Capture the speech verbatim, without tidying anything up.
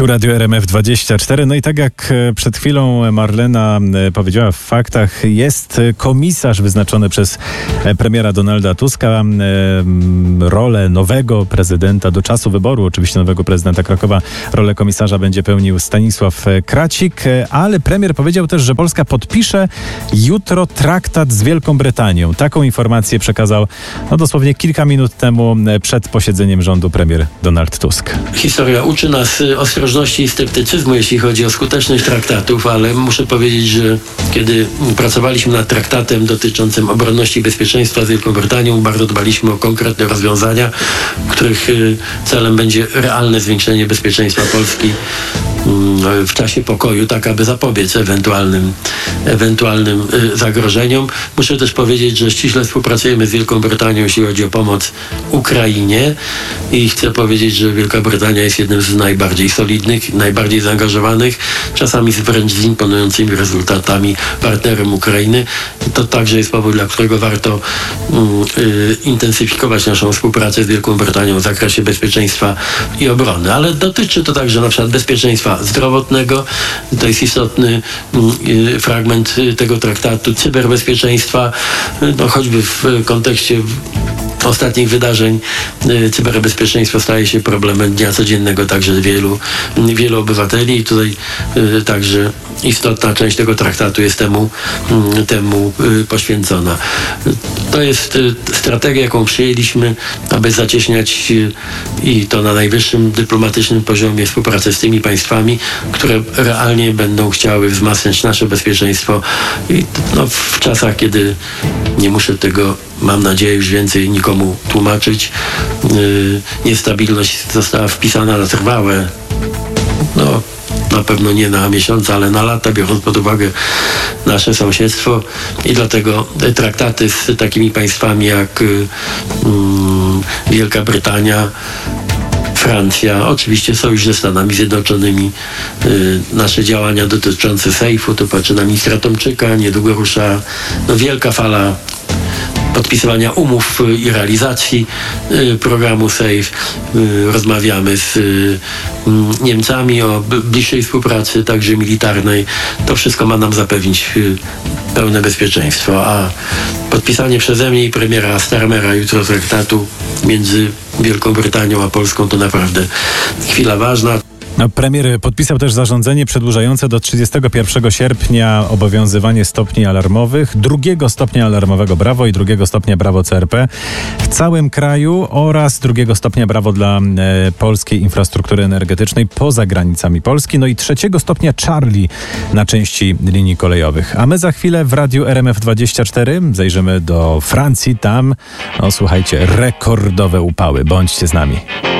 Tu Radio R M F dwadzieścia cztery. No i tak jak przed chwilą Marlena powiedziała w faktach, jest komisarz wyznaczony przez premiera Donalda Tuska. Rolę nowego prezydenta do czasu wyboru, oczywiście nowego prezydenta Krakowa, rolę komisarza będzie pełnił Stanisław Kracik, ale premier powiedział też, że Polska podpisze jutro traktat z Wielką Brytanią. Taką informację przekazał no, dosłownie kilka minut temu przed posiedzeniem rządu premier Donald Tusk. Historia uczy nas ostrożności i sceptycyzmu, jeśli chodzi o skuteczność traktatów, ale muszę powiedzieć, że kiedy pracowaliśmy nad traktatem dotyczącym obronności i bezpieczeństwa z Wielką Brytanią, bardzo dbaliśmy o konkretne rozwiązania, których celem będzie realne zwiększenie bezpieczeństwa Polski w czasie pokoju, tak aby zapobiec ewentualnym, ewentualnym zagrożeniom. Muszę też powiedzieć, że ściśle współpracujemy z Wielką Brytanią, jeśli chodzi o pomoc Ukrainie i chcę powiedzieć, że Wielka Brytania jest jednym z najbardziej solidnych, najbardziej zaangażowanych, czasami wręcz z imponującymi rezultatami partnerem Ukrainy. To także jest powód, dla którego warto um, y, intensyfikować naszą współpracę z Wielką Brytanią w zakresie bezpieczeństwa i obrony. Ale dotyczy to także na przykład bezpieczeństwa zdrowotnego. To jest istotny y, fragment tego traktatu. Cyberbezpieczeństwa, no choćby w kontekście ostatnich wydarzeń cyberbezpieczeństwo staje się problemem dnia codziennego także wielu, wielu obywateli i tutaj y, także istotna część tego traktatu jest temu, y, temu y, poświęcona. To jest y, strategia, jaką przyjęliśmy, aby zacieśniać y, i to na najwyższym dyplomatycznym poziomie współpracę z tymi państwami, które realnie będą chciały wzmacniać nasze bezpieczeństwo i no, w czasach, kiedy nie muszę tego, mam nadzieję, już więcej nikomu tłumaczyć. Yy, niestabilność została wpisana na trwałe, no na pewno nie na miesiące, ale na lata, biorąc pod uwagę nasze sąsiedztwo i dlatego te traktaty z takimi państwami jak yy, Wielka Brytania, Francja, oczywiście sojusz ze Stanami Zjednoczonymi, yy, nasze działania dotyczące sejfu, to patrzy na ministra Tomczyka, niedługo rusza no, wielka fala podpisywania umów i realizacji y, programu SAFE. Y, rozmawiamy z y, Niemcami o bliższej współpracy, także militarnej. To wszystko ma nam zapewnić y, pełne bezpieczeństwo, a podpisanie przeze mnie i premiera Starmera jutro traktatu między Wielką Brytanią a Polską to naprawdę chwila ważna. No, premier podpisał też zarządzenie przedłużające do trzydziestego pierwszego sierpnia obowiązywanie stopni alarmowych, drugiego stopnia alarmowego Brawo i drugiego stopnia Brawo C R P w całym kraju oraz drugiego stopnia Brawo dla e, polskiej infrastruktury energetycznej poza granicami Polski, no i trzeciego stopnia Charlie na części linii kolejowych. A my za chwilę w Radiu R M F dwadzieścia cztery zajrzymy do Francji, tam, no słuchajcie, rekordowe upały. Bądźcie z nami.